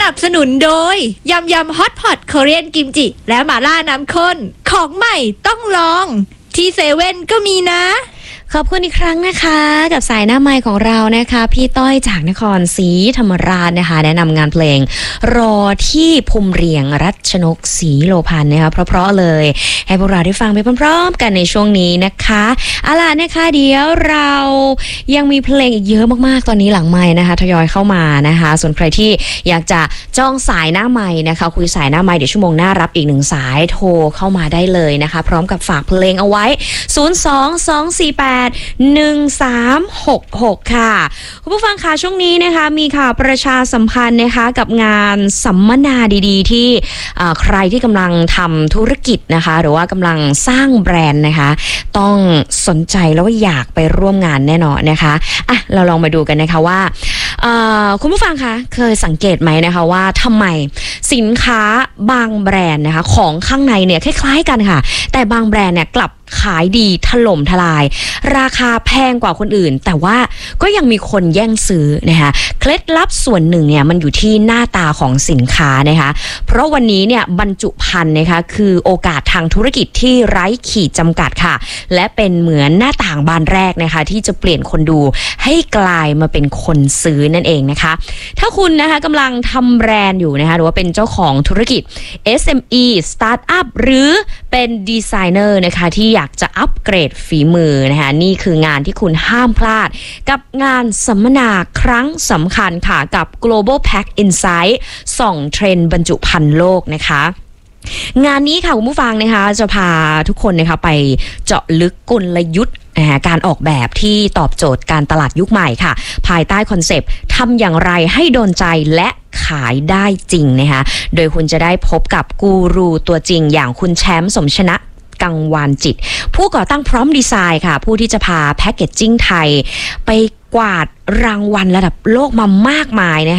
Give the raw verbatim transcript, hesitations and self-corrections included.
นับสนุนโดยยำยำฮอตพอตคอเรียนกิมจิและหม่าล่าน้ำข้นของใหม่ต้องลองที่เซเว่นก็มีนะขอบคุณอีกครั้งนะคะกับสายหน้าไมค์ของเรานะคะพี่ต้อยจากนครศรีธรรมราชนะคะแนะนำงานเพลงรอที่ภูมิเรียงรัชนกศรีโลพันธ์นะคะเพราะๆเลยให้พวกเราได้ฟังไปพร้อมๆกันในช่วงนี้นะคะเอาล่ะนะคะเดี๋ยวเรายังมีเพลงอีกเยอะมากๆตอนนี้หลังไมค์นะคะทยอยเข้ามานะคะส่วนใครที่อยากจะจ้องสายหน้าไมค์นะคะคุยสายหน้าไมค์เดี๋ยวชั่วโมงหน้ารับอีกหนึ่งสายโทรเข้ามาได้เลยนะคะพร้อมกับฝากเพลงเอาไว้ศูนย์ สอง สอง สี่ แปดหนึ่ง สาม หก หกค่ะคุณผู้ฟังคะช่วงนี้นะคะมีข่าวประชาสัมพันธ์นะคะกับงานสัมมนาดีๆที่ใครที่กำลังทำธุรกิจนะคะหรือว่ากำลังสร้างแบรนด์นะคะต้องสนใจแล้วก็อยากไปร่วมงานแน่นอนนะคะอ่ะเราลองมาดูกันนะคะว่าคุณผู้ฟังคะเคยสังเกตไหมนะคะว่าทำไมสินค้าบางแบรนด์นะคะของข้างในเนี่ยคล้ายๆกันค่ะแต่บางแบรนด์เนี่ยกลับขายดีถล่มทลายราคาแพงกว่าคนอื่นแต่ว่าก็ยังมีคนแย่งซื้อนะคะเคล็ดลับส่วนหนึ่งเนี่ยมันอยู่ที่หน้าตาของสินค้านะคะเพราะวันนี้เนี่ยบรรจุภัณฑ์นะคะคือโอกาสทางธุรกิจที่ไร้ขีดจำกัดค่ะและเป็นเหมือนหน้าต่างบานแรกนะคะที่จะเปลี่ยนคนดูให้กลายมาเป็นคนซื้อนั่นเองนะคะถ้าคุณนะคะกำลังทำแบรนด์อยู่นะคะหรือว่าเป็นเจ้าของธุรกิจ เอส เอ็ม อี Startup หรือเป็นดีไซเนอร์นะคะที่อยากจะอัปเกรดฝีมือนะคะนี่คืองานที่คุณห้ามพลาดกับงานสัมมนาครั้งสำคัญค่ะกับ Global Pack Insight ส่องเทรนด์บรรจุภัณฑ์โลกนะคะงานนี้ค่ะคุณผู้ฟังนะคะจะพาทุกคนนะคะไปเจาะลึกกลยุทธ์การออกแบบที่ตอบโจทย์การตลาดยุคใหม่ค่ะภายใต้คอนเซปต์ทำอย่างไรให้โดนใจและขายได้จริงนะคะโดยคุณจะได้พบกับกูรูตัวจริงอย่างคุณแชมป์สมชนะกังวานจิตผู้ก่อตั้งพร้อมดีไซน์ค่ะผู้ที่จะพาแพคเกจจิ้งไทยไปกวาดรางวัลระดับโลกมามากมายนะคะ